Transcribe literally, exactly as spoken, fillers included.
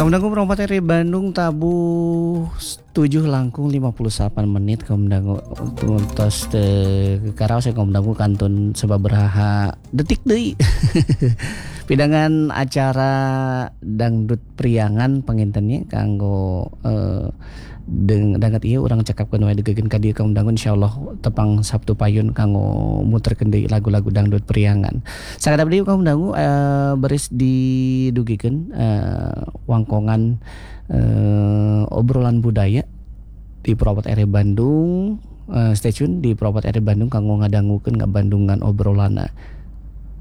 Kamu Rompat R Bandung tabu tujuh langkung lima puluh delapan menit kamu tuntas te karaos saya kamu kantun sebab beraha detik deui. Pidangan acara dangdut priangan pangintennya kanggo eh, deng dangat ieu urang cakapkeun wae degeun ka dieu kaum dangun insyaallah tepang Sabtu Payun kanggo muterkeun deui lagu-lagu dangdut priangan. Sakadap deui kaum dangu uh, beris didugikeun uh, wangkongan uh, obrolan budaya di Propot R Bandung. Uh, stay tune di Propot R Bandung kanggo ngadangukeun ngabandungan obrolanna.